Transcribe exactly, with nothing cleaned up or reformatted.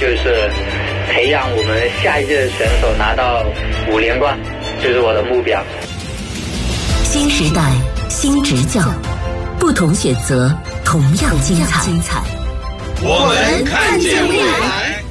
就是培养我们下一届的选手拿到五连冠，就是我的目标。 新时代，新执教，不同选择，同样精彩。 我们看见未来。